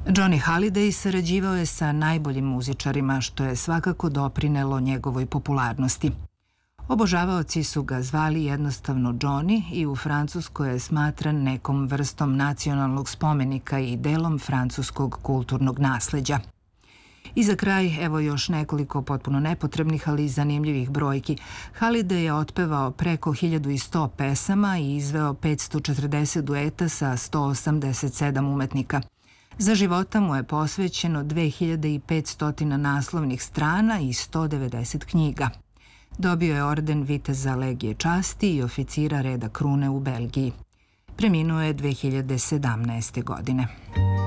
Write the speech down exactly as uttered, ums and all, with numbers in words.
Johnny Hallyday sarađivao je sa najboljim muzičarima, što je svakako doprinelo njegovoj popularnosti. Obožavaoci su ga zvali jednostavno Johnny i u Francuskoj je smatran nekom vrstom nacionalnog spomenika i delom francuskog kulturnog nasleđa. I za kraj, evo još nekoliko potpuno nepotrebnih, ali zanimljivih brojki. Hallyday je otpevao preko hiljadu sto pesama i izveo petsto četrdeset dueta sa sto osamdeset sedam umetnika. Za života mu je posvećeno dve hiljade petsto naslovnih strana i sto devedeset knjiga. Dobio je orden viteza Legije časti i oficira reda krune u Belgiji. Preminuo je dve hiljade sedamnaeste. godine.